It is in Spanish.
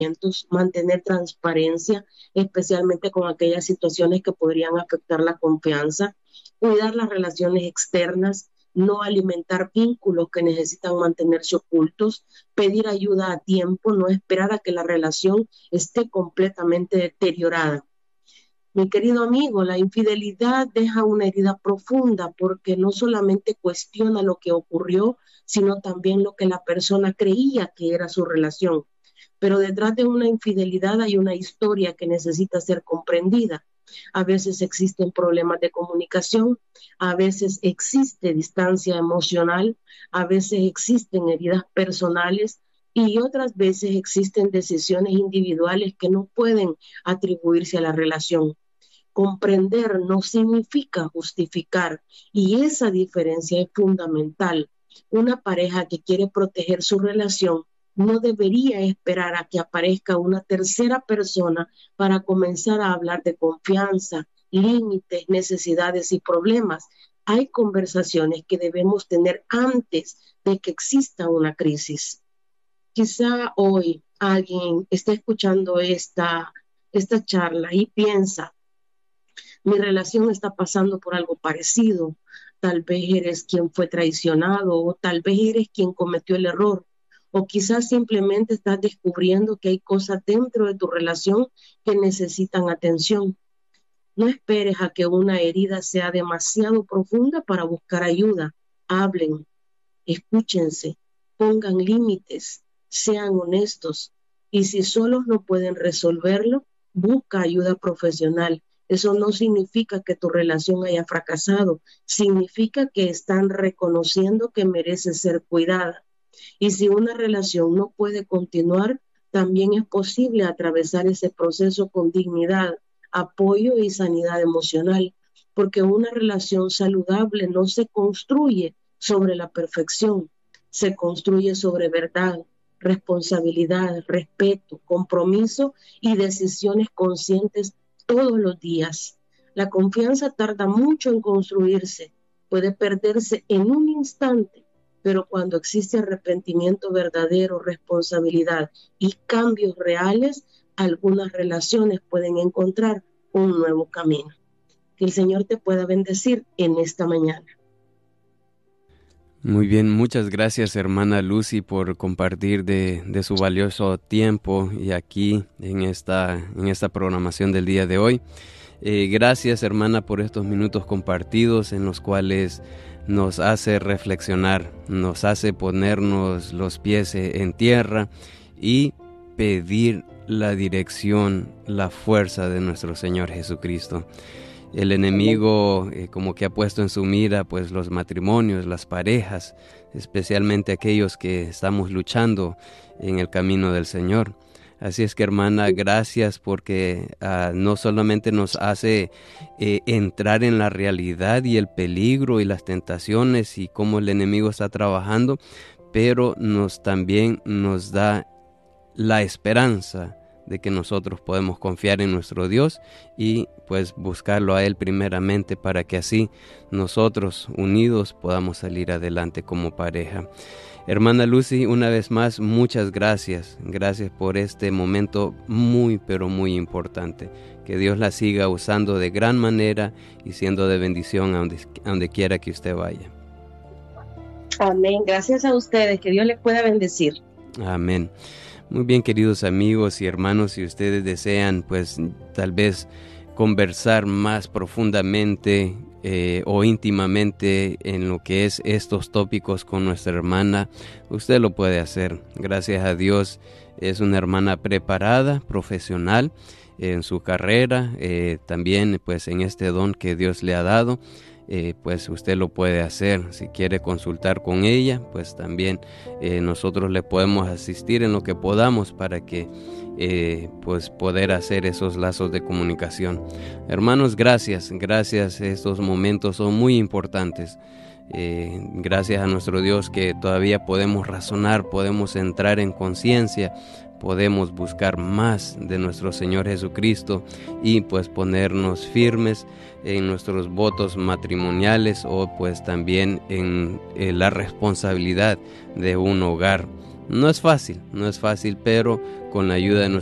mantener transparencia, especialmente con aquellas situaciones que podrían afectar la confianza, cuidar las relaciones externas, no alimentar vínculos que necesitan mantenerse ocultos, pedir ayuda a tiempo, no esperar a que la relación esté completamente deteriorada. Mi querido amigo, la infidelidad deja una herida profunda porque no solamente cuestiona lo que ocurrió, sino también lo que la persona creía que era su relación. Pero detrás de una infidelidad hay una historia que necesita ser comprendida. A veces existen problemas de comunicación, a veces existe distancia emocional, a veces existen heridas personales y otras veces existen decisiones individuales que no pueden atribuirse a la relación. Comprender no significa justificar y esa diferencia es fundamental. Una pareja que quiere proteger su relación no debería esperar a que aparezca una tercera persona para comenzar a hablar de confianza, límites, necesidades y problemas. Hay conversaciones que debemos tener antes de que exista una crisis. Quizá hoy alguien esté escuchando esta charla y piensa, mi relación está pasando por algo parecido. Tal vez eres quien fue traicionado o tal vez eres quien cometió el error. O quizás simplemente estás descubriendo que hay cosas dentro de tu relación que necesitan atención. No esperes a que una herida sea demasiado profunda para buscar ayuda. Hablen, escúchense, pongan límites, sean honestos. Y si solos no pueden resolverlo, busca ayuda profesional. Eso no significa que tu relación haya fracasado, significa que están reconociendo que merece ser cuidada. Y si una relación no puede continuar, también es posible atravesar ese proceso con dignidad, apoyo y sanidad emocional, porque una relación saludable no se construye sobre la perfección, se construye sobre verdad, responsabilidad, respeto, compromiso y decisiones conscientes todos los días. La confianza tarda mucho en construirse, puede perderse en un instante, pero cuando existe arrepentimiento verdadero, responsabilidad y cambios reales, algunas relaciones pueden encontrar un nuevo camino. Que el Señor te pueda bendecir en esta mañana. Muy bien, muchas gracias hermana Lucy por compartir de su valioso tiempo y aquí en esta programación del día de hoy. Gracias hermana por estos minutos compartidos en los cuales nos hace reflexionar, nos hace ponernos los pies en tierra y pedir la dirección, la fuerza de nuestro Señor Jesucristo. El enemigo como que ha puesto en su mira pues los matrimonios, las parejas, especialmente aquellos que estamos luchando en el camino del Señor. Así es que hermana, gracias porque no solamente nos hace entrar en la realidad y el peligro y las tentaciones y cómo el enemigo está trabajando, pero también nos da la esperanza de que nosotros podemos confiar en nuestro Dios y pues buscarlo a Él primeramente para que así nosotros unidos podamos salir adelante como pareja. Hermana Lucy, una vez más, muchas gracias. Gracias por este momento muy, pero muy importante. Que Dios la siga usando de gran manera y siendo de bendición a donde quiera que usted vaya. Amén. Gracias a ustedes. Que Dios les pueda bendecir. Amén. Muy bien, queridos amigos y hermanos, si ustedes desean, pues tal vez conversar más profundamente o íntimamente en lo que es estos tópicos con nuestra hermana, usted lo puede hacer. Gracias a Dios es una hermana preparada, profesional en su carrera, también pues en este don que Dios le ha dado. Pues usted lo puede hacer. Si quiere consultar con ella, pues también nosotros le podemos asistir en lo que podamos para que pues poder hacer esos lazos de comunicación. Hermanos, gracias, estos momentos son muy importantes. Gracias a nuestro Dios que todavía podemos razonar, podemos entrar en conciencia, podemos buscar más de nuestro Señor Jesucristo y pues ponernos firmes en nuestros votos matrimoniales o pues también en la responsabilidad de un hogar. No es fácil, pero con la ayuda de